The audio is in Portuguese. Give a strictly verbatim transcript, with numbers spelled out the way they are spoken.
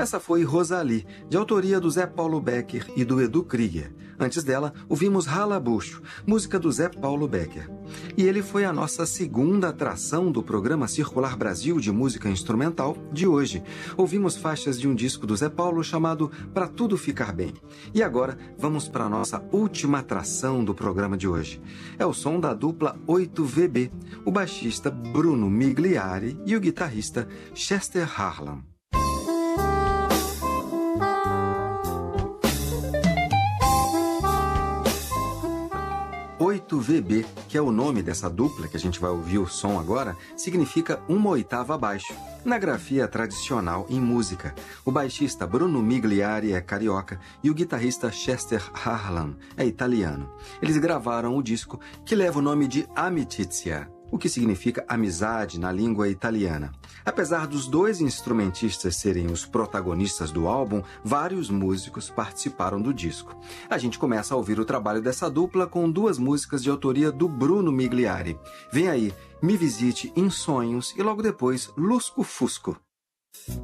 Essa foi Rosalie, de autoria do Zé Paulo Becker e do Edu Krieger. Antes dela, ouvimos Ralabucho, música do Zé Paulo Becker. E ele foi a nossa segunda atração do programa Circular Brasil de música instrumental de hoje. Ouvimos faixas de um disco do Zé Paulo chamado Pra Tudo Ficar Bem. E agora, vamos para a nossa última atração do programa de hoje. É o som da dupla oito V B, o baixista Bruno Migliari e o guitarrista Chester Harlan. oito V B, que é o nome dessa dupla que a gente vai ouvir o som agora, significa uma oitava abaixo, na grafia tradicional em música. O baixista Bruno Migliari é carioca e o guitarrista Chester Harlan é italiano. Eles gravaram o disco que leva o nome de Amicizia, o que significa amizade na língua italiana. Apesar dos dois instrumentistas serem os protagonistas do álbum, vários músicos participaram do disco. A gente começa a ouvir o trabalho dessa dupla com duas músicas de autoria do Bruno Migliari. Vem aí, Me Visite em Sonhos e logo depois Lusco Fusco.